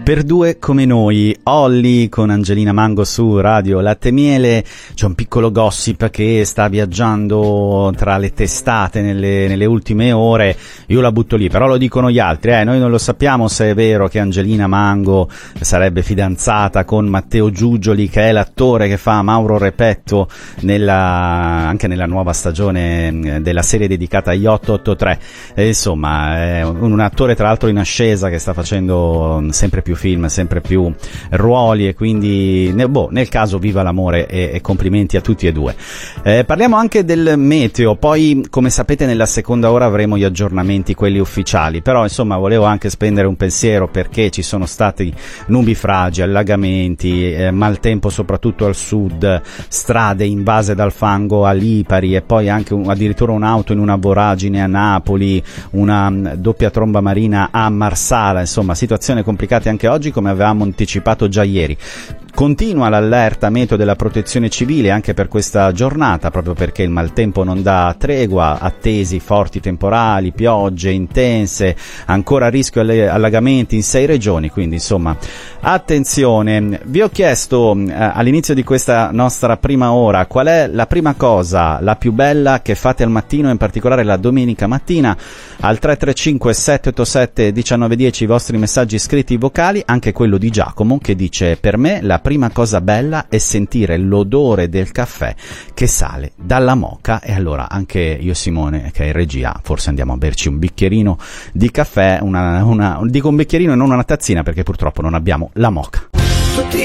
Per due come noi, Olly con Angelina Mango su Radio Latte Miele. C'è un piccolo gossip che sta viaggiando tra le testate nelle ultime ore, io la butto lì, però lo dicono gli altri, noi non lo sappiamo se è vero che Angelina Mango sarebbe fidanzata con Matteo Giugioli, che è l'attore che fa Mauro Repetto anche nella nuova stagione della serie dedicata agli 883. Insomma, è un attore tra l'altro in ascesa che sta facendo sempre più film, sempre più ruoli, e quindi nel caso viva l'amore e complimenti a tutti e due. Parliamo anche del meteo, poi come sapete nella seconda ora avremo gli aggiornamenti, quelli ufficiali, però insomma volevo anche spendere un pensiero perché ci sono stati nubifragi, allagamenti, maltempo soprattutto al sud, strade invase dal fango a Lipari e poi anche addirittura un'auto in una voragine a Napoli, una doppia tromba marina a Marsala, insomma situazione complicata anche oggi, come avevamo anticipato già ieri. Continua l'allerta meteo della Protezione Civile anche per questa giornata, proprio perché il maltempo non dà tregua, attesi forti temporali, piogge intense, ancora rischio allagamenti in 6 regioni, quindi insomma attenzione. Vi ho chiesto all'inizio di questa nostra prima ora qual è la prima cosa, la più bella che fate al mattino, in particolare la domenica mattina. Al 335 787 1910 i vostri messaggi scritti vocali, anche quello di Giacomo che dice: per me la prima cosa bella è sentire l'odore del caffè che sale dalla moka. E allora anche io e Simone, che è in regia, forse andiamo a berci un bicchierino di caffè, dico un bicchierino e non una tazzina perché purtroppo non abbiamo la moka. Tutti